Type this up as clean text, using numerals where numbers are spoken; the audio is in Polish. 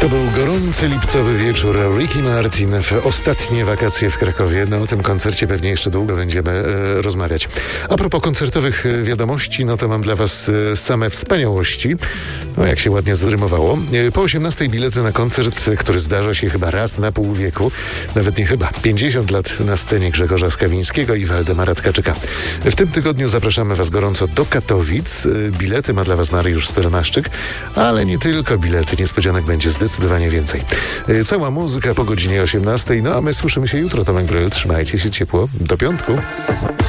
To był gorący lipcowy wieczór. Ricky Martin w ostatnie wakacje w Krakowie. No o tym koncercie pewnie jeszcze długo będziemy rozmawiać. A propos koncertowych wiadomości, no to mam dla was same wspaniałości. No jak się ładnie zrymowało. Po 18 bilety na koncert, który zdarza się chyba raz na pół wieku. Nawet nie chyba. 50 lat na scenie Grzegorza Skawińskiego i Waldemara Tkaczyka. W tym tygodniu zapraszamy was gorąco do Katowic. Bilety ma dla was Mariusz Stronaszczyk, ale nie tylko bilety. Niespodzianek będzie zdecydowanie więcej. Cała muzyka po godzinie 18. No a my słyszymy się jutro. Tomek Bryl. Trzymajcie się ciepło. Do piątku.